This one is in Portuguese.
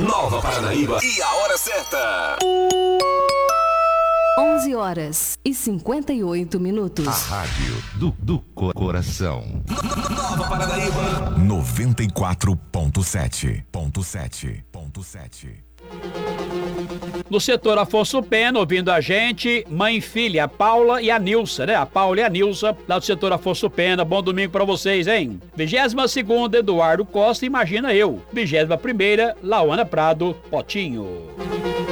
Nova Paranaíba e a hora certa. 11h58. A rádio do coração. Nova Paranaíba 94.7. No setor Afonso Pena, ouvindo a gente, mãe e filha, a Paula e a Nilza, né? A Paula e a Nilza, lá do setor Afonso Pena. Bom domingo pra vocês, hein? 22ª, Eduardo Costa, imagina eu. 21ª, Lauana Prado, Potinho.